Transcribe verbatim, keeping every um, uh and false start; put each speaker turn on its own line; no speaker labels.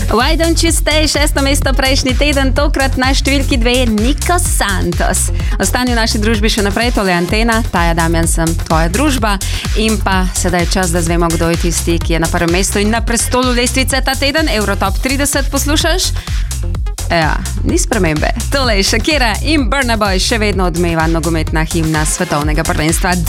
Why don't you stay? Šesto mesto prejšnji teden, tokrat na številki dve je Nico Santos. Ostani v naši družbi še naprej, tole Antena, Taja Damjan sem tvoja družba in pa sedaj je čas, da zvemo, kdo je tisti, ki je na prvem mestu in na prestolu lestvice ta teden. Eurotop trideset poslušaš? Ja, ni spremembe. Tole je Shakira in Burna Boy, še vedno odmeva nogometna himna svetovnega prvenstva.